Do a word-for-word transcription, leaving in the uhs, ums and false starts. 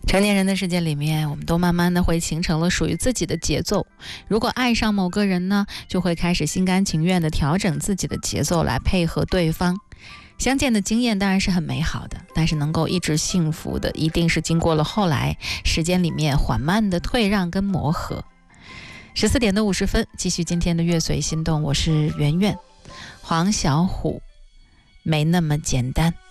成年人的世界里面，我们都慢慢的会形成了属于自己的节奏。如果爱上某个人呢，就会开始心甘情愿的调整自己的节奏来配合对方。相见的经验当然是很美好的，但是能够一直幸福的，一定是经过了后来时间里面缓慢的退让跟磨合。十四点的五十分，继续今天的乐随心动，我是圆圆。黄小琥，没那么简单。